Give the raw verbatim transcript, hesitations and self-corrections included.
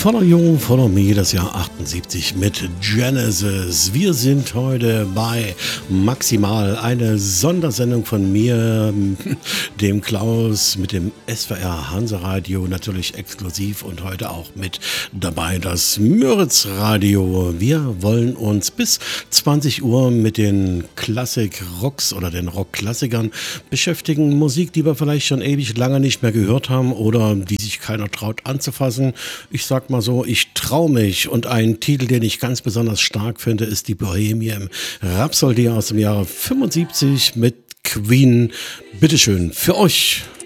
Follow You, Follow Me, das Jahr achtundsiebzig mit Genesis. Wir sind heute bei Maximal, eine Sondersendung von mir, dem Klaus, mit dem S W R Hanseradio, natürlich exklusiv und heute auch mit dabei das Müritz-Radio. Wir wollen uns bis zwanzig Uhr mit den Klassik-Rocks oder den Rock-Klassikern beschäftigen. Musik, die wir vielleicht schon ewig lange nicht mehr gehört haben oder die sich keiner traut anzufassen. Ich sag mal so, ich traue mich, und ein Titel, den ich ganz besonders stark finde, ist die Bohemian Rhapsody aus dem Jahre fünfundsiebzig mit Queen. Bitteschön, für euch.